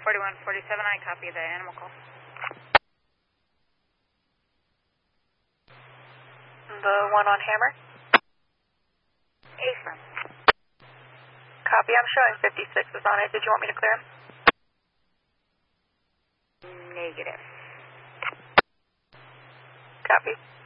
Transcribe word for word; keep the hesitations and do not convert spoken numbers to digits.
forty-one forty-seven, I copy the animal call. The one on Hammer? Affirm. Copy, I'm showing fifty-six is on it. Did you want me to clear him? Negative. Copy.